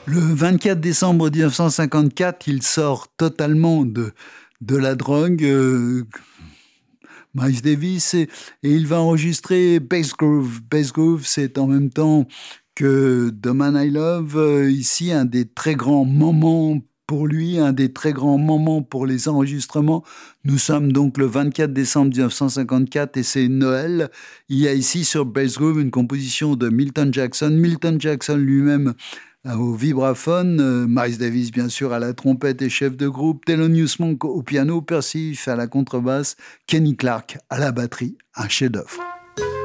Le 24 décembre 1954, il sort totalement de la drogue, Miles Davis, et il va enregistrer Bass Groove. Bass Groove, c'est en même temps que The Man I Love, ici un des très grands moments pour lui, un des très grands moments pour les enregistrements. Nous sommes donc le 24 décembre 1954 et c'est Noël. Il y a ici sur Bass Groove une composition de Milton Jackson. Milton Jackson lui-même au vibraphone, Miles Davis bien sûr à la trompette et chef de groupe, Thelonious Monk au piano, Percy à la contrebasse, Kenny Clarke à la batterie, un chef-d'œuvre.